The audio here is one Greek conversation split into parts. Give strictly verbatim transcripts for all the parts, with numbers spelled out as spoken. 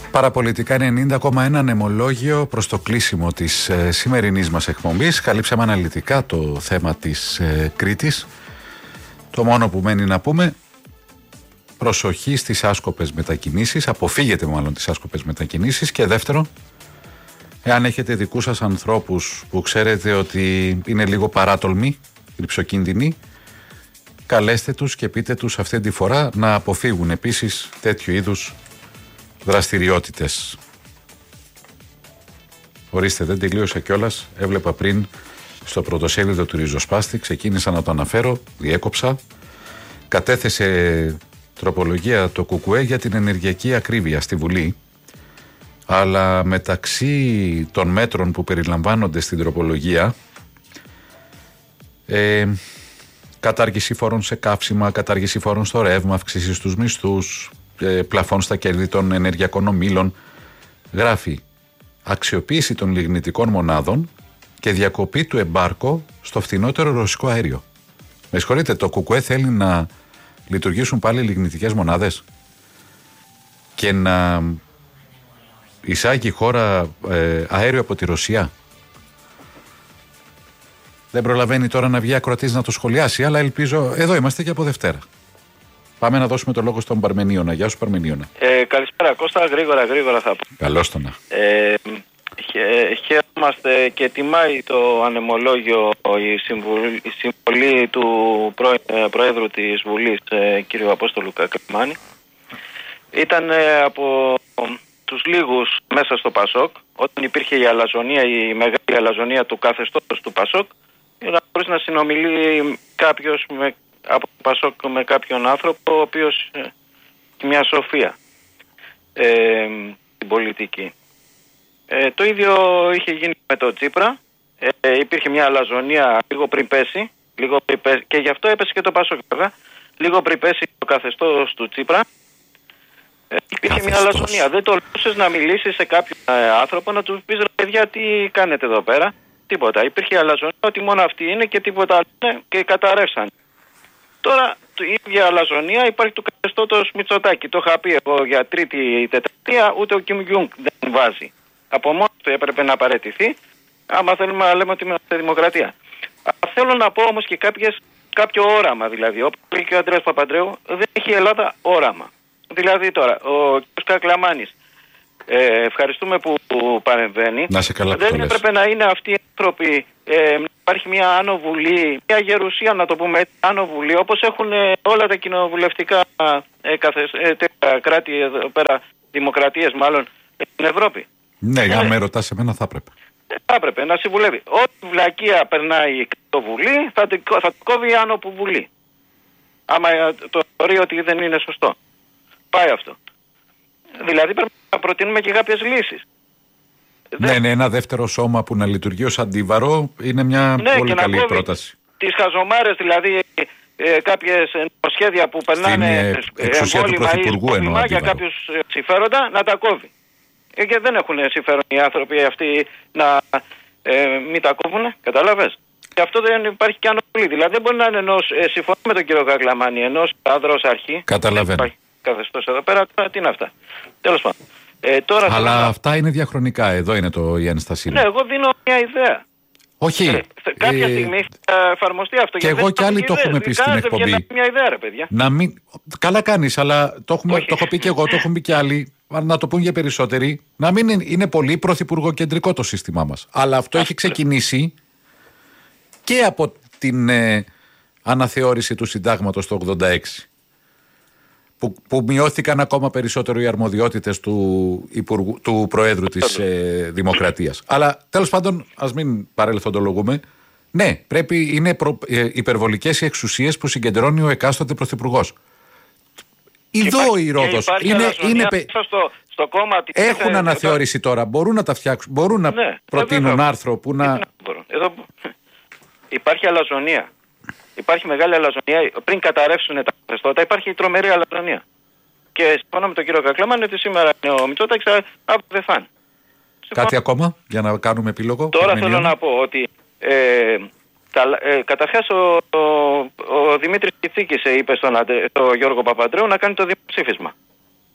Παραπολιτικά ενενήντα κόμμα ένα νεμολόγιο προς το κλείσιμο της ε, σημερινής μας εκπομπής. Καλύψαμε αναλυτικά το θέμα της ε, Κρήτης. Το μόνο που μένει να πούμε, προσοχή στις άσκοπες μετακινήσεις, αποφύγετε μάλλον τις άσκοπες μετακινήσεις. Και δεύτερο, εάν έχετε δικούς σας ανθρώπους που ξέρετε ότι είναι λίγο παράτολμοι, ρυψοκίνδυνοι, καλέστε τους και πείτε τους αυτή τη φορά να αποφύγουν επίσης τέτοιου είδους δραστηριότητες. Ορίστε, δεν τελείωσα κιόλας. Έβλεπα πριν στο πρωτοσέλιδο του Ριζοσπάστη, ξεκίνησα να το αναφέρω, διέκοψα. Κατέθεσε τροπολογία το ΚΚΕ για την ενεργειακή ακρίβεια στη Βουλή. Αλλά μεταξύ των μέτρων που περιλαμβάνονται στην τροπολογία, ε, κατάργηση φόρων σε καύσιμα, κατάργηση φόρων στο ρεύμα, αυξήσεις στους μισθούς, πλαφών στα κέρδη των ενεργειακών ομίλων, γράφει αξιοποίηση των λιγνητικών μονάδων και διακοπή του εμπάρκο στο φθηνότερο ρωσικό αέριο. Με συγχωρείτε, το ΚΚΕ θέλει να λειτουργήσουν πάλι λιγνητικές μονάδες και να εισάγει η χώρα ε, αέριο από τη Ρωσία. Δεν προλαβαίνει τώρα να βγει ακροατής να το σχολιάσει, αλλά ελπίζω, εδώ είμαστε και από Δευτέρα. Πάμε να δώσουμε το λόγο στον Παρμενίωνα. Γεια σου, Παρμενίωνα. Ε, καλησπέρα Κώστα, γρήγορα γρήγορα θα πω. Καλώς το να. Ε, χαι, χαίρομαστε και τιμάει το ανεμολόγιο η, συμβουλή, η συμβολή του προ, Προέδρου της Βουλής, ε, κ. Απόστολου Κακλαμάνη. Ήταν ε, από τους λίγους μέσα στο Πασόκ, όταν υπήρχε η αλαζονία, η μεγάλη αλαζονία του καθεστώτος του Πασόκ, να μπορείς να συνομιλεί κάποιος με, από το Πασόκ με κάποιον άνθρωπο, ο οποίος ε, μια σοφία ε, στην πολιτική. Ε, το ίδιο είχε γίνει με το Τσίπρα. Ε, υπήρχε μια αλαζονία λίγο πριν πέσει, λίγο πριν πέσει, και γι' αυτό έπεσε και το Πασόκ βέβαια. Λίγο πριν πέσει το καθεστώς του Τσίπρα, ε, υπήρχε καθεστώς. Μια αλαζονία. Δεν τολμούσες να μιλήσεις σε κάποιον ε, άνθρωπο, να του πεις ρε παιδιά τι κάνετε εδώ πέρα. Τίποτα. Υπήρχε αλαζονία ότι μόνο αυτοί είναι και τίποτα άλλο είναι και καταρρεύσαν. Τώρα η ίδια αλαζονία υπάρχει του καθεστώτος Μητσοτάκη. Το είχα πει εγώ για τρίτη τεταρτία, ούτε ο Κιμ Γιούγκ δεν βάζει. Από μόνο του έπρεπε να παραιτηθεί, άμα θέλουμε να λέμε ότι είμαστε δημοκρατία. Αλλά θέλω να πω όμως και κάποιες, κάποιο όραμα δηλαδή. Όπως λέει και ο Ανδρέας Παπαντρέου, δεν έχει η Ελλάδα όραμα. Δηλαδή τώρα, ο κ. Κακλαμάνης, ε, ευχαριστούμε που, που παρεμβαίνει. Να σε καλά, δεν έπρεπε να είναι αυτοί οι άνθρωποι, ε, να υπάρχει μια άνω βουλή, μια γερουσία να το πούμε έτσι, άνω βουλή, όπως έχουν ε, όλα τα κοινοβουλευτικά ε, καθες, ε, κράτη εδώ πέρα, δημοκρατίες μάλλον, ε, στην Ευρώπη. Ναι, για να με ρωτάς εμένα θα έπρεπε. Θα έπρεπε να συμβουλεύει. Ό,τι βλακεία περνάει το βουλή θα την θα κόβει άνω που βουλή. Άμα το θεωρεί ότι δεν είναι σωστό. Πάει αυτό. Δηλαδή πρέπει να προτείνουμε και κάποιες λύσεις. Ναι, ναι, ένα δεύτερο σώμα που να λειτουργεί ως αντίβαρο είναι μια ναι, πολύ καλή να πρόταση. Τις χαζομάρες δηλαδή, ε, κάποιες νομοσχέδια που περνάνε εμβόλυμα ή σπόκλημα για κάποιους συμφέροντα να τα κόβει. Και δεν έχουν συμφέρον οι άνθρωποι αυτοί να ε, μην τα κόβουν, καταλαβες. Και αυτό δεν υπάρχει και ανοπλή. Δηλαδή δεν μπορεί να είναι ενός, ε, συμφωνώ με τον κύριο Κακλαμάνη, ενός άνδρος αρχή. Καταλαβαίνω. Καθεστώς εδώ πέρα, τι είναι αυτά. Τέλος πάντων. Ε, τώρα αλλά να... αυτά είναι διαχρονικά, εδώ είναι το, η ένστασή. Ναι, εγώ δίνω μια ιδέα. Όχι. Ε, κάποια ε, στιγμή θα εφαρμοστεί αυτό. Και εγώ και άλλοι το έχουμε πει στην εκπομπή. Μια ιδέα, ρε παιδιά. Να μην... Καλά κάνεις, αλλά το, έχουμε, το έχω πει και εγώ, το έχουν πει και άλλοι. Να το πούν για περισσότεροι. Να μην είναι, είναι πολύ πρωθυπουργοκεντρικό το σύστημά μας. Αλλά αυτό έχει ξεκινήσει και από την ε, αναθεώρηση του συντάγματος το ογδόντα έξι. Που, που μειώθηκαν ακόμα περισσότερο οι αρμοδιότητες του, υπουργού, του Προέδρου της ε, Δημοκρατίας. Αλλά τέλος πάντων, ας μην παρελθοντολογούμε. Ναι, πρέπει, είναι προ, ε, υπερβολικές οι εξουσίες που συγκεντρώνει ο εκάστοτε πρωθυπουργός. Εδώ η Ρόδος. Είναι, είναι, στο, στο κόμμα, έχουν αναθεώρηση εδώ... τώρα. Μπορούν να τα φτιάξουν. Μπορούν να ναι, προτείνουν εδώ, άρθρο που να. Εδώ, υπάρχει αλαζονία. Υπάρχει μεγάλη αλαζονία. Πριν καταρρεύσουν τα καθεστώτα, υπάρχει τρομερή αλαζονία. Και συμφωνώ με τον κύριο Κακλαμάνη ότι σήμερα είναι ο Μητσότακης, αύριο δεν θα είναι. Κάτι ακόμα για να κάνουμε επίλογο. Τώρα θέλω να πω ότι ε, τα, ε, καταρχάς ο, ο, ο Δημήτρης Κιτσίκης είπε στον, στον Γιώργο Παπαντρέου να κάνει το δημοψήφισμα.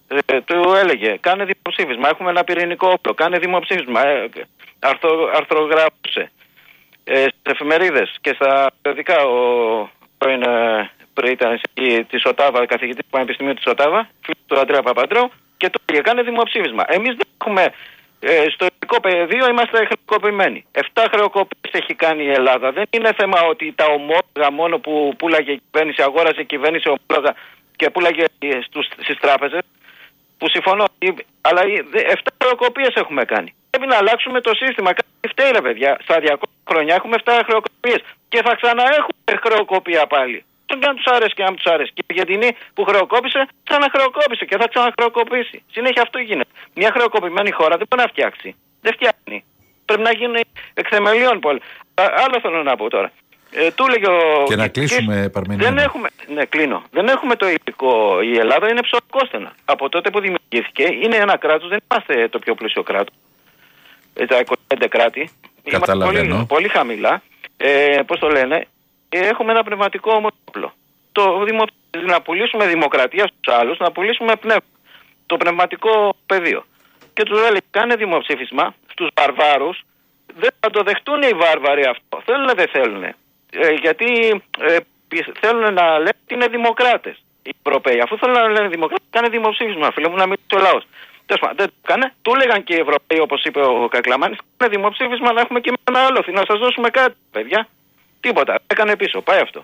Ε, του έλεγε κάνε δημοψήφισμα, έχουμε ένα πυρηνικό όπλο, κάνε δημοψήφισμα. Ε, αρθρο, αρθρογράφησε ε, στις εφημερίδες και στα περιοδικά. Ο πρώην ε, ήταν της ΟΤΑΒΑ, καθηγητής του Πανεπιστημίου της ΟΤΑΒΑ, φίλος του Αντρέα Παπαντρέου, και του έλεγε κάνε δημοψήφισμα. Εμείς δεν έχουμε, ε, στο ελληνικό πεδίο είμαστε χρεοκοπημένοι. Εφτά χρεοκοπίες έχει κάνει η Ελλάδα. Δεν είναι θέμα ότι τα ομόλογα μόνο που πουλάγε η κυβέρνηση, αγόρασε η κυβέρνηση ομόλογα και πουλάγε στις τράπεζες. Που συμφωνώ, αλλά εφτά χρεοκοπίες έχουμε κάνει. Πρέπει να αλλάξουμε το σύστημα. Κάτι φταίει, ρε παιδιά. Στα διακόσια χρόνια έχουμε εφτά χρεοκοπίες. Και θα ξαναέχουμε χρεοκοπία πάλι. Και αν τους άρεσε και αν τους άρεσε. Και η Αργεντινή που χρεοκόπησε, ξαναχρεοκόπησε και θα ξαναχρεοκοπήσει. Συνέχεια αυτό γίνεται. Μια χρεοκοπημένη χώρα δεν μπορεί να φτιάξει. Δεν φτιάχνει. Πρέπει να γίνει εκ θεμελιών πολύ. Άλλο θέλω να πω τώρα. Ε, του λέγε ο... Και να κλείσουμε, Παρμενίδη. Δεν έχουμε, ναι, κλείνω. Δεν έχουμε το υλικό. Η Ελλάδα είναι ψωροκόστενα. Από τότε που δημιουργήθηκε είναι ένα κράτος, δεν είμαστε το πιο πλούσιο κράτος. Ε, τα είκοσι πέντε κράτη. Καταλαβαίνω. Είμαστε πολύ, πολύ χαμηλά. Ε, πώς το λένε. Ε, έχουμε ένα πνευματικό όμορφο. Το δημο... Να πουλήσουμε δημοκρατία στους άλλους, να πουλήσουμε πνεύμα. Το πνευματικό πεδίο. Και τους έλεγε κάνε δημοψήφισμα στους βαρβάρους. Δεν θα το δεχτούν οι βάρβαροι αυτό. Θέλουν δεν θέλουν. Ε, γιατί ε, θέλουν να λένε ότι είναι δημοκράτες οι Ευρωπαίοι. Αφού θέλουν να λένε δημοκράτες, κάνε δημοψήφισμα, φίλε μου, να μιλήσει ο λαός. Τέλος πάντων, δεν το κάνε. Του έλεγαν και οι Ευρωπαίοι, όπως είπε ο Κακλαμάνης, κάνε δημοψήφισμα να έχουμε και ένα άλοθη, να σας δώσουμε κάτι, παιδιά. Τίποτα. Έκανε πίσω. Πάει αυτό.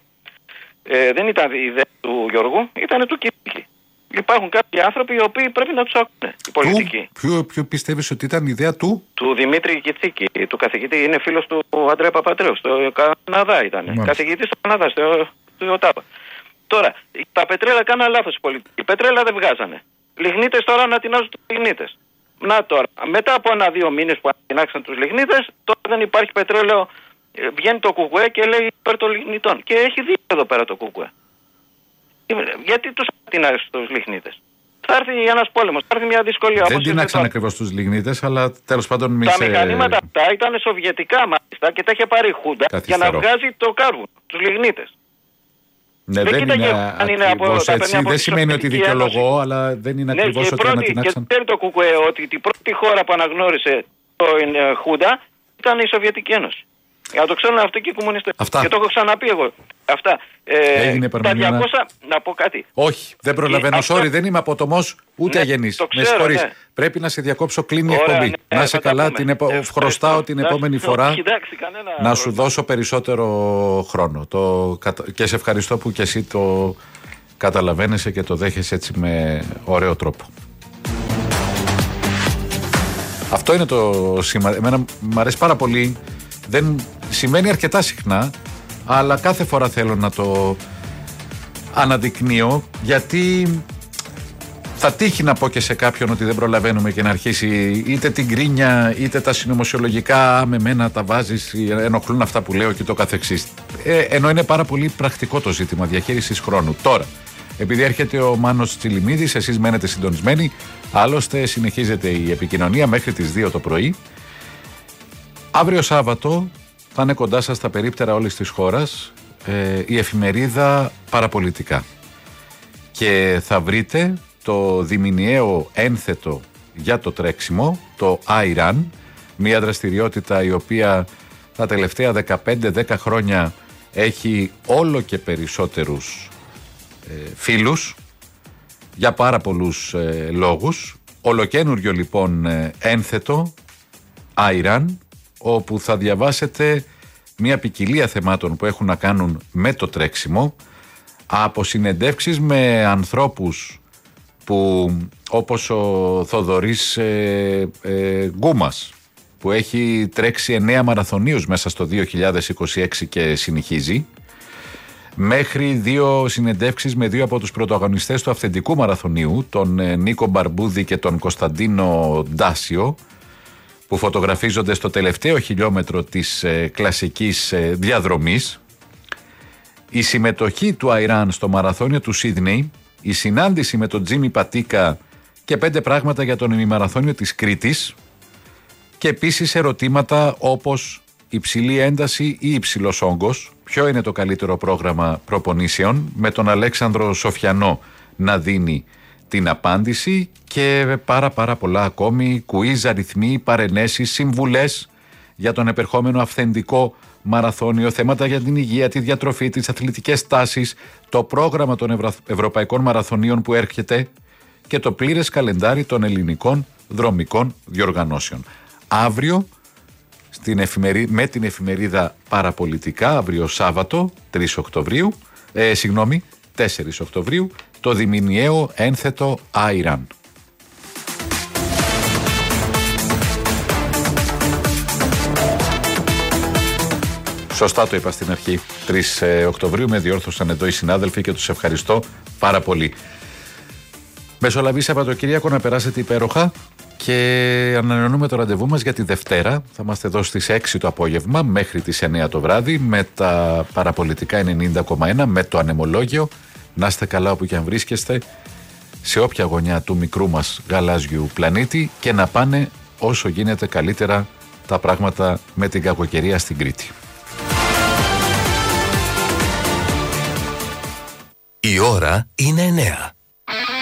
Ε, δεν ήταν η ιδέα του Γιώργου, ήταν του Κυριακή. Υπάρχουν κάποιοι άνθρωποι οι οποίοι πρέπει να τους ακούνε. Οι πολιτικοί. Ποιο, ποιο πιστεύεις ότι ήταν η ιδέα του? Του Δημήτρη Κιτσίκη, του καθηγητή. Είναι φίλος του Αντρέα Παπαντρέου. Στο Καναδά ήταν. Μάλιστα. Καθηγητής στο Καναδά, στο, στο ΟΤΑΠΑ. Τώρα, τα πετρέλα κάναν λάθος οι πολιτικοί. Οι πετρέλα δεν βγάζανε. Λιγνίτες τώρα ανατινάζουν τους λιγνίτες. Να τώρα, μετά από ένα-δύο μήνες που ανατινάξαν τους λιγνίτες, τώρα δεν υπάρχει πετρέλαιο. Βγαίνει το Κουκουέ και λέει υπέρ των λιγνιτών. Και έχει δίκιο εδώ πέρα το Κουκουέ. Γιατί τους τίναξαν τους λιγνίτες? Θα έρθει ένας πόλεμος, θα έρθει μια δυσκολία. Δεν τίναξαν ακριβώς τους λιγνίτες, αλλά τέλος πάντων μη τα σε... μηχανήματα αυτά ήταν σοβιετικά μάλιστα και τα είχε πάρει η Χούντα για να βγάζει το κάρβουνο, τους λιγνίτες. Ναι, δεν, δεν είναι ακριβώς έτσι. Δεν σημαίνει ότι δικαιολογώ, αλλά δεν είναι ναι, ακριβώς ότι ανατινάξαν. Και ξέρει το Κουκουέ ότι την πρώτη χώρα που αναγνώρισε την Χούντα ήταν η Σοβιετική Ένωση. Για να το ξέρουν αυτοί και οι κομμουνιστές. Αυτά. Και το έχω ξαναπεί εγώ. Αυτά. Ε, Έγινε τα διακόσια... Να πω κάτι. Όχι, δεν προλαβαίνω. Αυτό... Sorry, δεν είμαι αποτομός ούτε ναι, αγενής. Με συγχωρείς. Ναι. Πρέπει να σε διακόψω, κλείνει η εκπομπή. Ναι, να είσαι καλά, την επο... ε, χρωστάω ε, την ε, επόμενη ε, φορά ε, εντάξει, να σου δώσω περισσότερο χρόνο. Το... Και σε ευχαριστώ που και εσύ το καταλαβαίνεσαι και το δέχεσαι έτσι με ωραίο τρόπο. Αυτό είναι το σήμα. Εμένα μου αρέσει πάρα πολύ. Δεν συμβαίνει αρκετά συχνά, αλλά κάθε φορά θέλω να το αναδεικνύω, γιατί θα τύχει να πω και σε κάποιον ότι δεν προλαβαίνουμε και να αρχίσει είτε την κρίνια είτε τα συνωμοσιολογικά με μένα τα βάζεις, ενοχλούν αυτά που λέω και το καθεξής. Ε, ενώ είναι πάρα πολύ πρακτικό το ζήτημα διαχείρισης χρόνου. Τώρα, επειδή έρχεται ο Μάνος Τσιλιμίδης, εσείς μένετε συντονισμένοι, άλλωστε συνεχίζεται η επικοινωνία μέχρι τις δύο το πρωί. Αύριο Σάββατο θα είναι κοντά σας στα περίπτερα όλης της χώρας ε, η εφημερίδα Παραπολιτικά και θα βρείτε το διμηνιαίο ένθετο για το τρέξιμο, το iRun, μια δραστηριότητα η οποία τα τελευταία δεκαπέντε δέκα χρόνια έχει όλο και περισσότερους ε, φίλους για πάρα πολλούς ε, λόγους. Ολοκαίνουργιο λοιπόν ε, ένθετο iRun, όπου θα διαβάσετε μια ποικιλία θεμάτων που έχουν να κάνουν με το τρέξιμο, από συνεντεύξεις με ανθρώπους που, όπως ο Θοδωρής ε, ε, Γκούμας, που έχει τρέξει εννέα μαραθωνίους μέσα στο δύο χιλιάδες είκοσι έξι και συνεχίζει, μέχρι δύο συνεντεύξεις με δύο από τους πρωταγωνιστές του αυθεντικού μαραθωνίου, τον Νίκο Μπαρμπούδη και τον Κωνσταντίνο Ντάσιο, που φωτογραφίζονται στο τελευταίο χιλιόμετρο της ε, κλασικής ε, διαδρομής, η συμμετοχή του Αϊράν στο μαραθώνιο του Σίδνεϊ, η συνάντηση με τον Τζίμι Πατίκα και πέντε πράγματα για τον ημιμαραθώνιο της Κρήτης, και επίσης ερωτήματα όπως υψηλή ένταση ή υψηλός όγκος, ποιο είναι το καλύτερο πρόγραμμα προπονήσεων, με τον Αλέξανδρο Σοφιανό να δίνει την απάντηση και πάρα πάρα πολλά ακόμη, κουίζ, αριθμοί, παρενέσεις, συμβουλές για τον επερχόμενο αυθεντικό μαραθώνιο, θέματα για την υγεία, τη διατροφή, τις αθλητικές τάσεις, το πρόγραμμα των Ευρω... Ευρωπαϊκών Μαραθωνίων που έρχεται και το πλήρες καλεντάρι των ελληνικών δρομικών διοργανώσεων. Αύριο στην εφημερί... με την εφημερίδα Παραπολιτικά, αύριο Σάββατο τρεις Οκτωβρίου, ε, συγγνώμη, τέσσερις Οκτωβρίου, το διμηνιαίο ένθετο Άιραν. Σωστά το είπα στην αρχή. τρεις Οκτωβρίου με διόρθωσαν εδώ οι συνάδελφοι και τους ευχαριστώ πάρα πολύ. Μεσολαβή Σαββατοκύριακο, να περάσετε υπέροχα και ανανεώνουμε το ραντεβού μας για τη Δευτέρα. Θα είμαστε εδώ στις έξι το απόγευμα μέχρι τις εννιά το βράδυ με τα Παραπολιτικά ενενήντα κόμμα ένα, με το ανεμολόγιο. Να είστε καλά όπου και αν βρίσκεστε, σε όποια γωνιά του μικρού μας γαλάζιου πλανήτη, και να πάνε όσο γίνεται καλύτερα τα πράγματα με την κακοκαιρία στην Κρήτη. Η ώρα είναι εννιά.